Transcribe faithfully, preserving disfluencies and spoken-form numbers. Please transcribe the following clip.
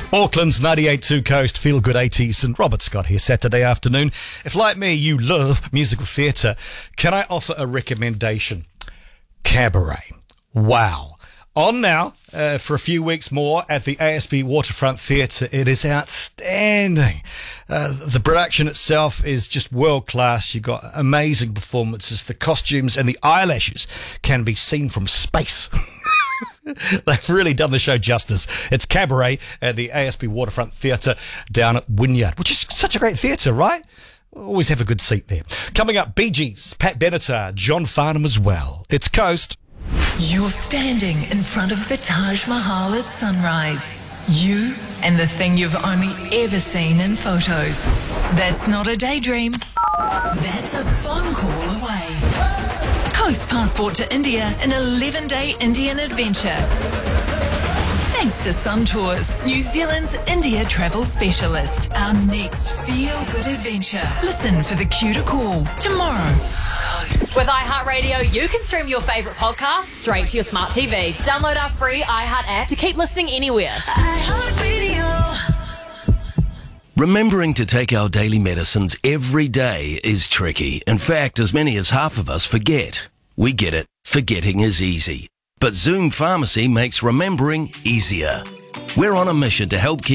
Auckland's ninety-eight point two Coast, Feel Good eighties, and Robert Scott here Saturday afternoon. If, like me, you love musical theatre, can I offer a recommendation? Cabaret. Wow. On now uh, for a few weeks more at the A S B Waterfront Theatre. It is outstanding. Uh, the production itself is just world class. You've got amazing performances. The costumes and the eyelashes can be seen from space. They've really done the show justice. It's Cabaret at the A S B Waterfront Theatre down at Wynyard, which is such a great theatre, right? Always have a good seat there. Coming up, Bee Gees, Pat Benatar, John Farnham as well. It's Coast. You're standing in front of the Taj Mahal at sunrise. You and the thing you've only ever seen in photos. That's not a daydream. That's a phone call away. Coast passport to India, an eleven-day Indian adventure. Thanks to Sun Tours, New Zealand's India travel specialist. Our next feel-good adventure. Listen for the cue to call tomorrow. With iHeartRadio, you can stream your favourite podcasts straight to your smart T V. Download our free iHeart app to keep listening anywhere. iHeartRadio. Remembering to take our daily medicines every day is tricky. In fact, as many as half of us forget. We get it. Forgetting is easy. But Zoom Pharmacy makes remembering easier. We're on a mission to help keep